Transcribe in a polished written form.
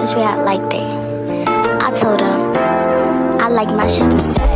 always react like that. I told him I like my shit from